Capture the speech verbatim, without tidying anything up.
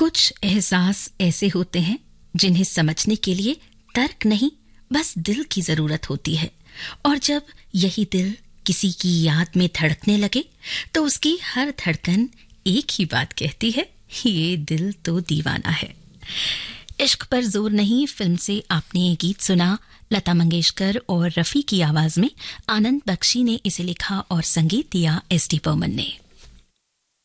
कुछ एहसास ऐसे होते हैं जिन्हें समझने के लिए तर्क नहीं, बस दिल की जरूरत होती है। और जब यही दिल किसी की याद में धड़कने लगे तो उसकी हर धड़कन एक ही बात कहती है, ये दिल तो दीवाना है। इश्क पर जोर नहीं फिल्म से आपने ये गीत सुना। लता मंगेशकर और रफ़ी की आवाज में आनंद बख्शी ने इसे लिखा और संगीत दिया एस डी बर्मन ने।